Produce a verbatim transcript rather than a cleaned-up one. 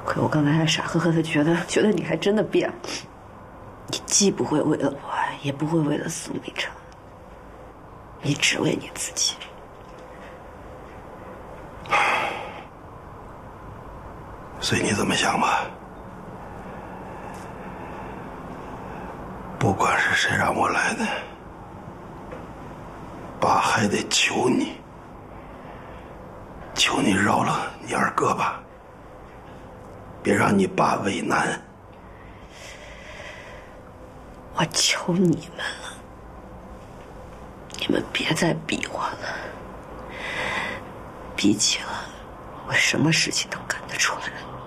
亏我刚才还傻呵呵的觉得，觉得你还真的变了。你既不会为了我，也不会为了苏明成，你只为你自己。 随你怎么想吧。不管是谁让我来的，爸还得求你，求你饶了你二哥吧，别让你爸为难。 我求你们了，你们别再逼我了，逼急了，我什么事情都干得出来。